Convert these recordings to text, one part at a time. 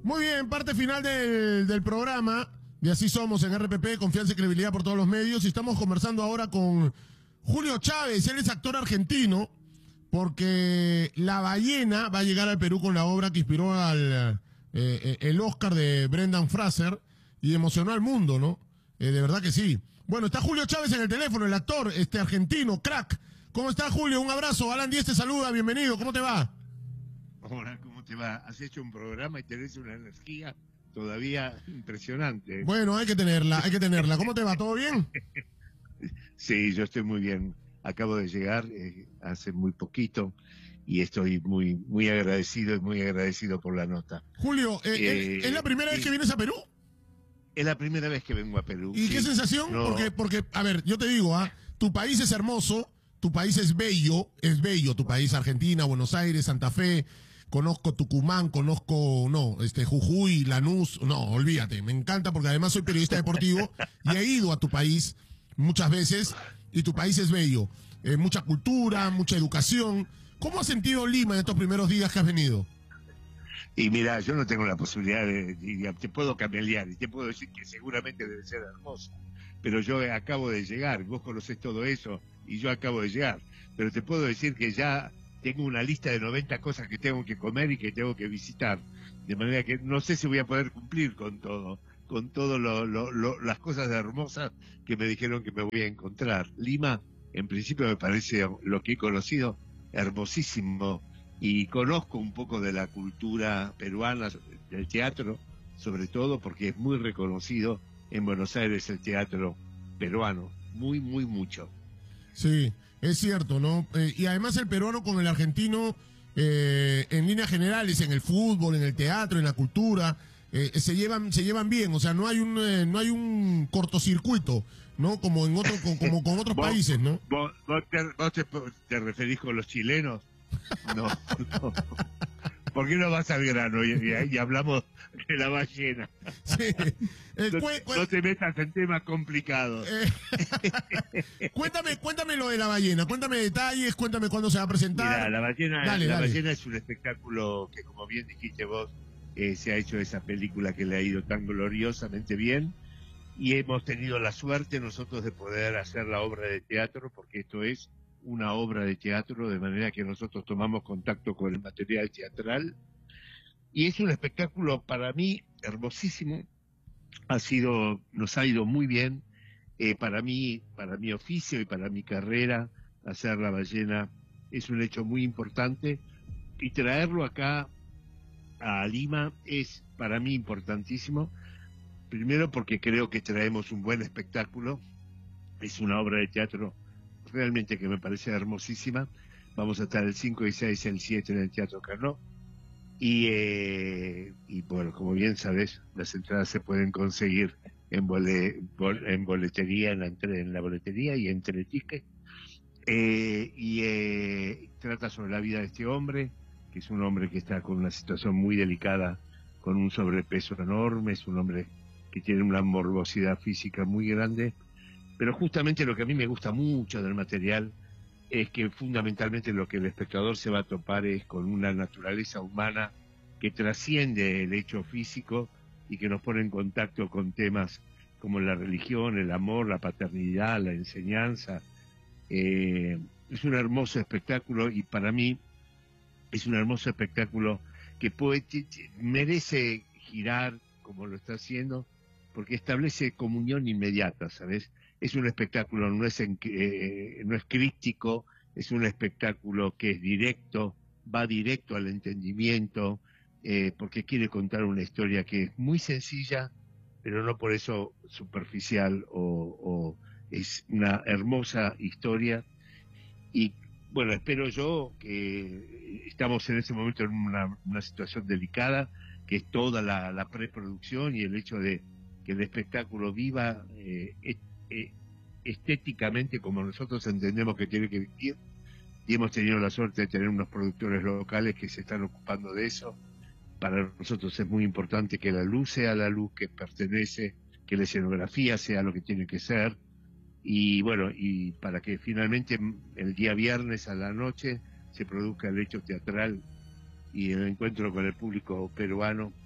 Muy bien, parte final del programa. Y así somos en RPP, confianza y credibilidad por todos los medios. Y estamos conversando ahora con Julio Chávez. Él es actor argentino, porque La Ballena va a llegar al Perú con la obra que inspiró el Oscar de Brendan Fraser y emocionó al mundo, ¿no? De verdad que sí. Bueno, está Julio Chávez en el teléfono, el actor argentino, crack. ¿Cómo está, Julio? Un abrazo. Alan Díez te saluda, bienvenido. ¿Cómo te va? Hola, ¿cómo te va? Has hecho un programa y tenés una energía todavía impresionante. Bueno, hay que tenerla, hay que tenerla. ¿Cómo te va? ¿Todo bien? Sí, yo estoy muy bien. Acabo de llegar hace muy poquito y estoy muy agradecido y muy agradecido por la nota. Julio, ¿es la primera vez que vienes a Perú? Es la primera vez que vengo a Perú. ¿Y qué sensación? No. Porque, a ver, yo te digo, tu país es hermoso, tu país es bello tu país, Argentina, Buenos Aires, Santa Fe. Conozco Tucumán, Jujuy, Lanús, no, olvídate, me encanta porque además soy periodista deportivo y he ido a tu país muchas veces y tu país es bello, mucha cultura, mucha educación. ¿Cómo has sentido Lima en estos primeros días que has venido? Y mira, yo no tengo la posibilidad te puedo camelear y te puedo decir que seguramente debe ser hermosa, pero yo acabo de llegar, vos conocés todo eso y yo acabo de llegar, pero te puedo decir que ya tengo una lista de 90 cosas que tengo que comer y que tengo que visitar, de manera que no sé si voy a poder cumplir con todo las cosas hermosas que me dijeron que me voy a encontrar. Lima, en principio me parece, lo que he conocido, hermosísimo, y conozco un poco de la cultura peruana, del teatro, sobre todo porque es muy reconocido en Buenos Aires el teatro peruano, mucho. Sí, es cierto, ¿no? Y además el peruano con el argentino, en líneas generales, en el fútbol, en el teatro, en la cultura, se llevan bien, o sea, no hay un cortocircuito, ¿no? Como como con otros países, ¿no? ¿Vos te referís con los chilenos? No. ¿Por qué no vas al grano y hablamos de La Ballena? Sí. No te metas en temas complicados. Cuéntame lo de La Ballena, cuéntame detalles, cuéntame cuándo se va a presentar. Mira, La Ballena, dale. Ballena es un espectáculo que, como bien dijiste vos, se ha hecho esa película que le ha ido tan gloriosamente bien, y hemos tenido la suerte nosotros de poder hacer la obra de teatro, porque esto es una obra de teatro, de manera que nosotros tomamos contacto con el material teatral, y es un espectáculo para mí hermosísimo. Nos ha ido muy bien, para mi oficio y para mi carrera. Hacer La Ballena es un hecho muy importante, y traerlo acá a Lima es para mí importantísimo. Primero porque creo que traemos un buen espectáculo, es una obra de teatro realmente que me parece hermosísima. Vamos a estar el 5 y 6, el 7 en el Teatro Carnot. Y bueno, como bien sabes, las entradas se pueden conseguir en boletería, en la boletería y en Teleticket. Trata sobre la vida de este hombre, que es un hombre que está con una situación muy delicada, con un sobrepeso enorme, es un hombre que tiene una morbosidad física muy grande. Pero justamente lo que a mí me gusta mucho del material es que fundamentalmente lo que el espectador se va a topar es con una naturaleza humana que trasciende el hecho físico y que nos pone en contacto con temas como la religión, el amor, la paternidad, la enseñanza. Es un hermoso espectáculo, y para mí es un hermoso espectáculo que merece girar como lo está haciendo, porque establece comunión inmediata, ¿sabes? Es un espectáculo, no es críptico, es un espectáculo que es directo, va directo al entendimiento, porque quiere contar una historia que es muy sencilla, pero no por eso superficial, o es una hermosa historia. Y bueno, espero yo que estamos en ese momento en una situación delicada, que es toda la preproducción y el hecho de que el espectáculo viva estéticamente como nosotros entendemos que tiene que vivir, y hemos tenido la suerte de tener unos productores locales que se están ocupando de eso. Para nosotros es muy importante que la luz sea la luz que pertenece, que la escenografía sea lo que tiene que ser, y bueno, y para que finalmente el día viernes a la noche se produzca el hecho teatral y el encuentro con el público peruano,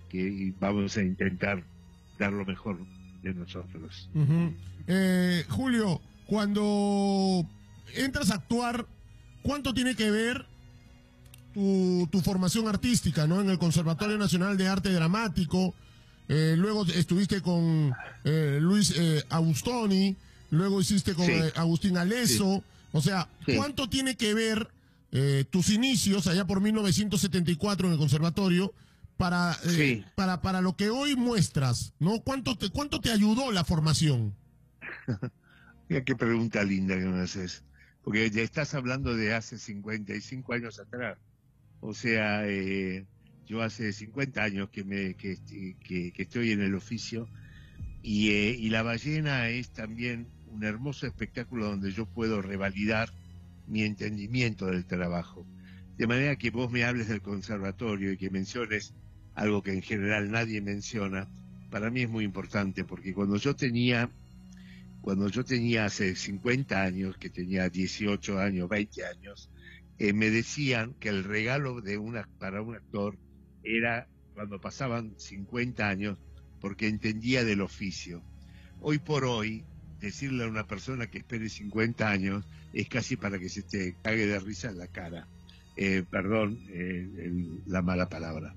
que vamos a intentar dar lo mejor de nosotros. Julio, cuando entras a actuar, ¿cuánto tiene que ver tu formación artística, ¿no? En el Conservatorio Nacional de Arte Dramático, luego estuviste con Luis Agustoni, luego hiciste con Agustín Aleso, o sea, ¿cuánto tiene que ver tus inicios allá por 1974 en el Conservatorio para lo que hoy muestras, ¿no? ¿Cuánto te ayudó la formación? Mira qué pregunta linda que me haces, porque ya estás hablando de hace 55 años atrás. O sea, yo hace 50 años que estoy en el oficio y La Ballena es también un hermoso espectáculo donde yo puedo revalidar mi entendimiento del trabajo. De manera que vos me hables del conservatorio y que menciones algo que en general nadie menciona, para mí es muy importante, porque cuando yo tenía hace 50 años, que tenía 18 años, 20 años, me decían que el regalo para un actor era cuando pasaban 50 años, porque entendía del oficio. Hoy por hoy, decirle a una persona que espere 50 años es casi para que se te cague de risa en la cara. Perdón la mala palabra.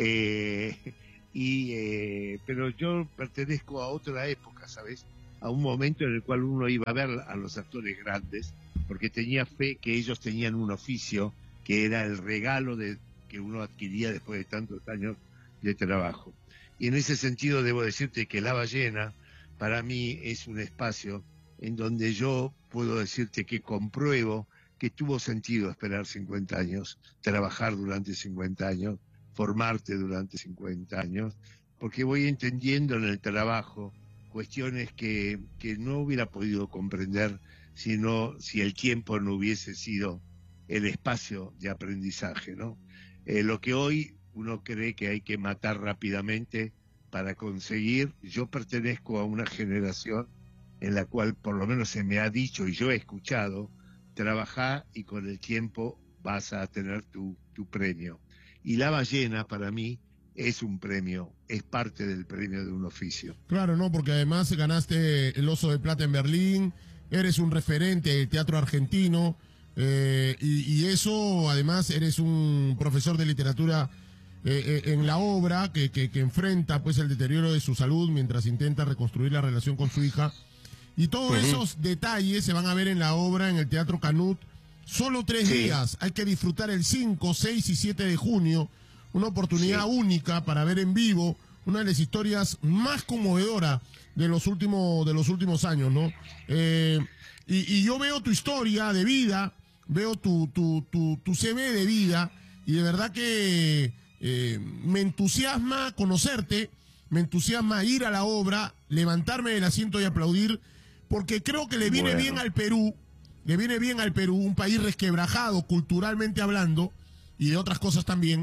Pero yo pertenezco a otra época, ¿sabes? A un momento en el cual uno iba a ver a los actores grandes, porque tenía fe que ellos tenían un oficio que era el regalo que uno adquiría después de tantos años de trabajo. Y en ese sentido debo decirte que La Ballena para mí es un espacio en donde yo puedo decirte que compruebo que tuvo sentido esperar 50 años, trabajar durante 50 años, formarte durante 50 años, porque voy entendiendo en el trabajo cuestiones que no hubiera podido comprender si el tiempo no hubiese sido el espacio de aprendizaje, ¿no? Lo que hoy uno cree que hay que matar rápidamente para conseguir, yo pertenezco a una generación en la cual por lo menos se me ha dicho y yo he escuchado, trabajar y con el tiempo vas a tener tu premio. Y La Ballena para mí es un premio, es parte del premio de un oficio. Claro, no, porque además ganaste el Oso de Plata en Berlín, eres un referente del teatro argentino, y eso, además, eres un profesor de literatura en la obra que enfrenta pues el deterioro de su salud mientras intenta reconstruir la relación con su hija. Y todos esos detalles se van a ver en la obra en el Teatro Canut. Solo 3 días, hay que disfrutar el 5, 6 y 7 de junio, una oportunidad única para ver en vivo una de las historias más conmovedoras de los últimos años, ¿no? Y yo veo tu historia de vida, veo tu CV de vida, y de verdad que me entusiasma conocerte, me entusiasma ir a la obra, levantarme del asiento y aplaudir, porque creo que le viene bien al Perú, un país resquebrajado culturalmente hablando, y de otras cosas también.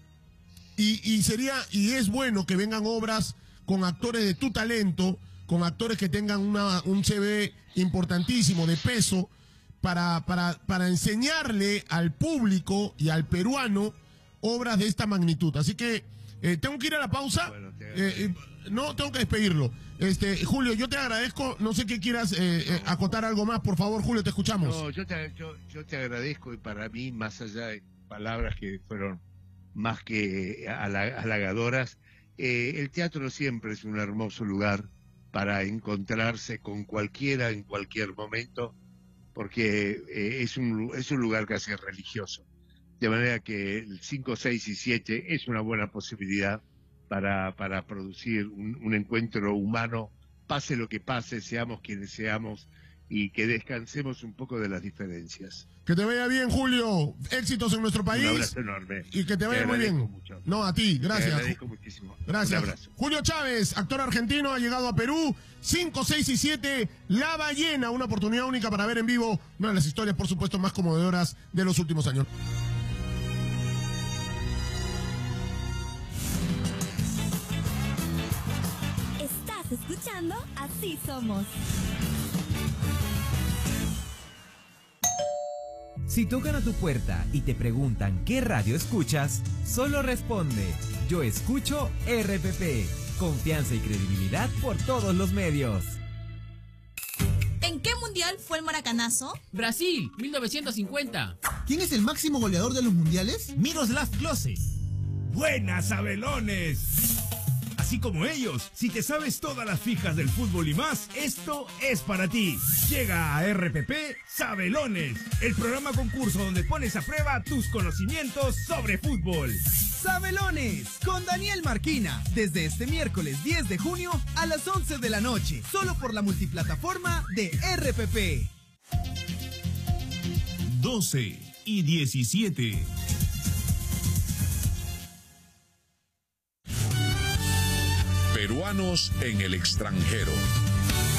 Y es bueno que vengan obras con actores de tu talento, con actores que tengan un CV importantísimo, de peso, para enseñarle al público y al peruano obras de esta magnitud. Así que tengo que ir a la pausa. Bueno, no, tengo que despedirlo. Julio, yo te agradezco. No sé qué quieras acotar algo más. Por favor, Julio, te escuchamos. No, yo te agradezco, y para mí, más allá de palabras que fueron más que halagadoras, el teatro siempre es un hermoso lugar para encontrarse con cualquiera en cualquier momento, porque es un lugar casi religioso. De manera que el 5, 6 y 7 es una buena posibilidad para producir un encuentro humano, pase lo que pase, seamos quienes seamos, y que descansemos un poco de las diferencias. Que te vaya bien, Julio. Éxitos en nuestro país. Un abrazo enorme. Y que te vaya muy bien. Mucho. No, a ti, gracias. Te agradezco muchísimo. Gracias. Un abrazo. Julio Chávez, actor argentino, ha llegado a Perú. 5, 6 y 7, La Ballena, una oportunidad única para ver en vivo una de las historias, por supuesto, más conmovedoras de los últimos años. Estás escuchando Así Somos. Si tocan a tu puerta y te preguntan qué radio escuchas, solo responde: Yo escucho RPP. Confianza y credibilidad por todos los medios. ¿En qué mundial fue el maracanazo? Brasil, 1950. ¿Quién es el máximo goleador de los mundiales? Miroslav Klose. ¡Buenas, Sabelones! Así como ellos, si te sabes todas las fijas del fútbol y más, esto es para ti. Llega a RPP Sabelones, el programa concurso donde pones a prueba tus conocimientos sobre fútbol. Sabelones con Daniel Marquina, desde este miércoles 10 de junio a las 11 de la noche, solo por la multiplataforma de RPP. 12:17. Peruanos en el extranjero.